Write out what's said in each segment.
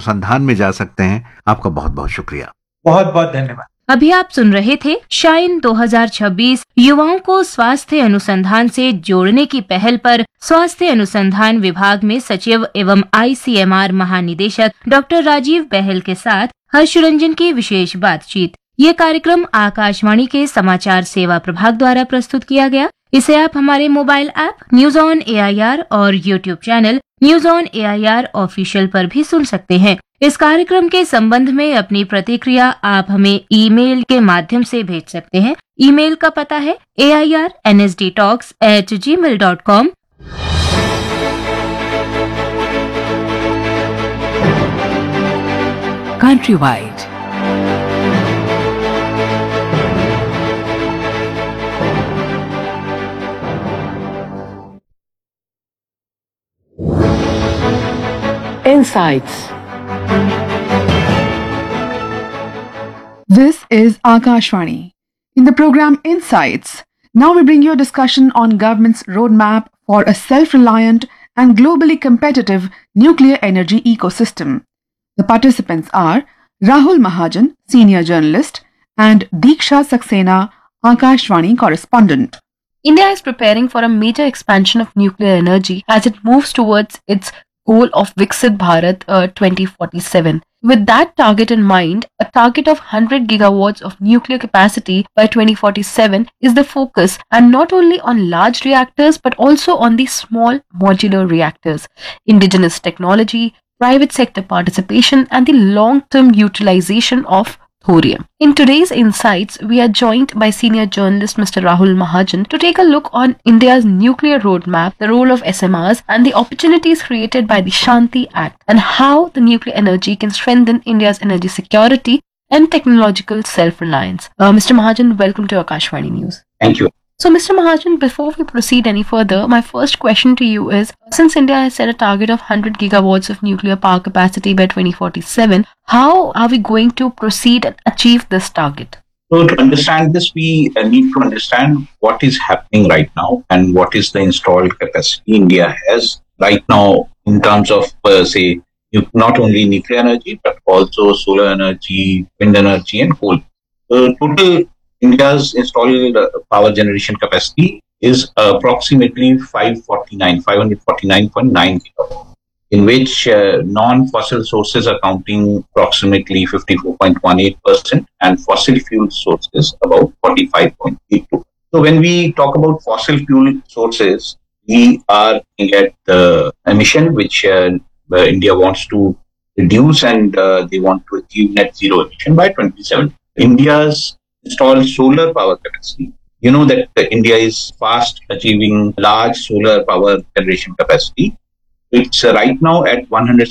अनुसंधान में जा सकते हैं। आपका बहुत बहुत शुक्रिया। बहुत बहुत धन्यवाद। अभी आप सुन रहे थे शाइन 2026 युवाओं को स्वास्थ्य अनुसंधान से जोड़ने की पहल पर स्वास्थ्य अनुसंधान विभाग में सचिव एवं ICMR महानिदेशक डॉक्टर राजीव बहल के साथ हर्षरंजन की विशेष बातचीत। ये कार्यक्रम आकाशवाणी के समाचार सेवा प्रभाग द्वारा प्रस्तुत किया गया। इसे आप हमारे mobile app news on AIR और YouTube channel news on AIR official पर भी सुन सकते हैं। इस कार्यक्रम के संबंध में अपनी प्रतिक्रिया आप हमें ईमेल के माध्यम से भेज सकते हैं। ईमेल का पता है airnsdtalks@gmail.com। Countrywide. Insights. This is Akashvani. In the program Insights, now we bring you a discussion on government's roadmap for a self-reliant and globally competitive nuclear energy ecosystem. The participants are Rahul Mahajan, senior journalist, and Deeksha Saxena, Akashvani correspondent. India is preparing for a major expansion of nuclear energy as it moves towards its goal of Viksit Bharat 2047. With that target in mind, a target of 100 gigawatts of nuclear capacity by 2047 is the focus, and not only on large reactors but also on the small modular reactors, indigenous technology, private sector participation, and the long-term utilization of thorium. In today's Insights, we are joined by senior journalist Mr. Rahul Mahajan to take a look on India's nuclear roadmap, the role of SMRs, and the opportunities created by the Shanti Act, and how the nuclear energy can strengthen India's energy security and technological self-reliance. Mr. Mahajan, welcome to Akashvani News. Thank you. So, Mr. Mahajan, before we proceed any further, my first question to you is, since India has set a target of 100 gigawatts of nuclear power capacity by 2047, how are we going to proceed and achieve this target? So to understand this, we need to understand what is happening right now and what is the installed capacity India has right now in terms of, say, not only nuclear energy, but also solar energy, wind energy, and coal. Total India's installed power generation capacity is approximately 549.9 gigawatts, in which non-fossil sources accounting approximately 54.18% and fossil fuel sources about 45.82%. So when we talk about fossil fuel sources, we are looking at the emission which India wants to reduce, and they want to achieve net zero emission by 2070. India's installed solar power capacity. You know that India is fast achieving large solar power generation capacity. It's right now at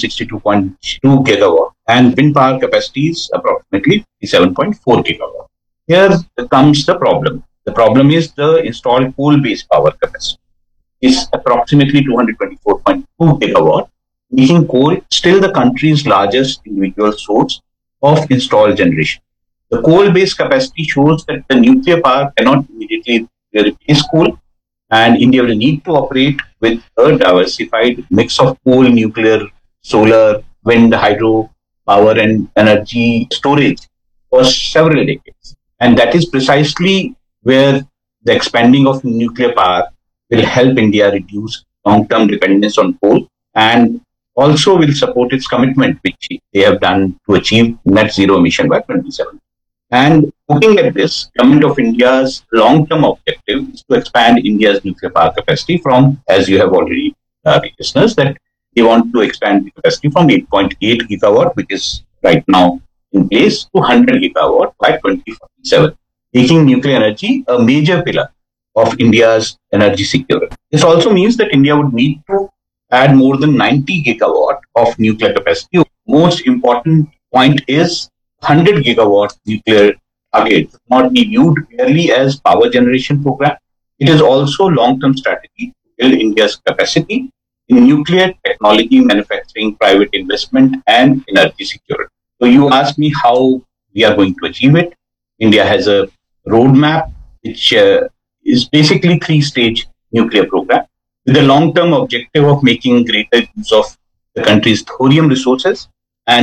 162.2 gigawatt, and wind power capacity is approximately 57.4 gigawatt. Here comes the problem. The problem is the installed coal-based power capacity is approximately 224.2 gigawatt, making coal still the country's largest individual source of installed generation. The coal-based capacity shows that the nuclear power cannot immediately replace coal, and India will need to operate with a diversified mix of coal, nuclear, solar, wind, hydro power, and energy storage for several decades. And that is precisely where the expanding of nuclear power will help India reduce long-term dependence on coal, and also will support its commitment, which they have done to achieve net zero emission by 2070. And looking at this, Government of India's long-term objective is to expand India's nuclear power capacity from, as you have already listeners, that they want to expand the capacity from 8.8 gigawatt, which is right now in place, to 100 gigawatt by 2047, making nuclear energy a major pillar of India's energy security. This also means that India would need to add more than 90 gigawatt of nuclear capacity. Most important point is 100 gigawatt nuclear target should not be viewed merely as power generation program. It is also long-term strategy to build India's capacity in nuclear technology, manufacturing, private investment, and energy security. So you asked me how we are going to achieve it. India has a roadmap which is basically 3-stage nuclear program with a long-term objective of making greater use of the country's thorium resources